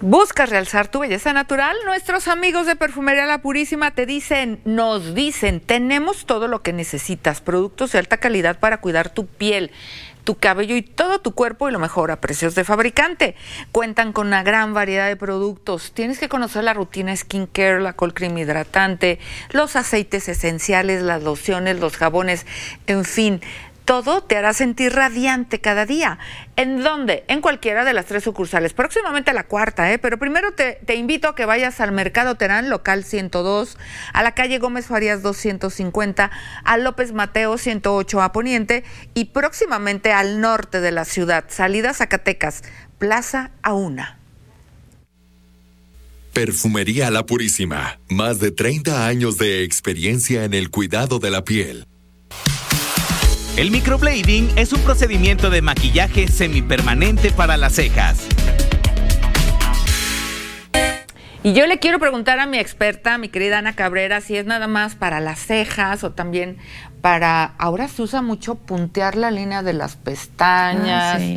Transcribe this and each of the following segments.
¿Buscas realzar tu belleza natural? Nuestros amigos de Perfumería La Purísima nos dicen, tenemos todo lo que necesitas, productos de alta calidad para cuidar tu piel, tu cabello y todo tu cuerpo, y lo mejor a precios de fabricante. Cuentan con una gran variedad de productos. Tienes que conocer la rutina skincare, la cold cream hidratante, los aceites esenciales, las lociones, los jabones, en fin. Todo te hará sentir radiante cada día. ¿En dónde? En cualquiera de las 3 sucursales. Próximamente la 4ª, pero primero te invito a que vayas al Mercado Terán, local 102, a la calle Gómez Farías 250, a López Mateo 108 a Poniente, y próximamente al norte de la ciudad, salida Zacatecas, Plaza Auna. Perfumería La Purísima. Más de 30 años de experiencia en el cuidado de la piel. El microblading es un procedimiento de maquillaje semipermanente para las cejas. Y yo le quiero preguntar a mi experta, mi querida Ana Cabrera, si es nada más para las cejas o también para... Ahora se usa mucho puntear la línea de las pestañas, sí.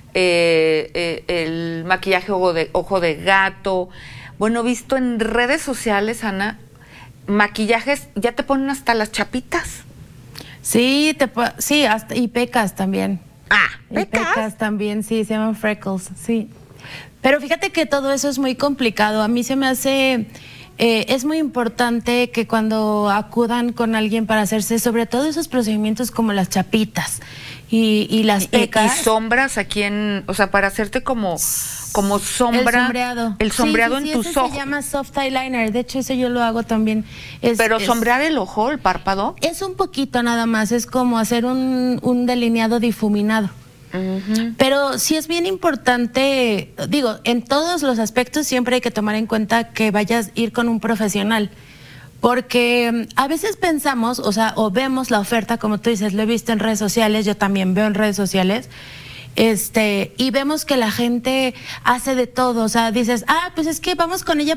El maquillaje ojo de gato. Bueno, visto en redes sociales, Ana, maquillajes, ya te ponen hasta las chapitas. Sí, sí, hasta, y pecas también. ¿pecas? Y pecas también, sí, se llaman freckles, sí. Pero fíjate que todo eso es muy complicado. A mí se me hace... es muy importante que cuando acudan con alguien para hacerse, sobre todo esos procedimientos como las chapitas y las pecas. Y sombras aquí o sea, para hacerte como sombra. El sombreado. El sombreado sí, en tus ojos. Se llama soft eyeliner. De hecho, eso yo lo hago también. Pero sombrear el ojo, el párpado. Es un poquito nada más. Es como hacer un delineado difuminado. Uh-huh. Pero sí es bien importante, digo, en todos los aspectos siempre hay que tomar en cuenta que vayas a ir con un profesional. Porque a veces pensamos, o vemos la oferta, como tú dices, lo he visto en redes sociales, yo también veo en redes sociales, y vemos que la gente hace de todo, o sea, dices, pues es que vamos con ella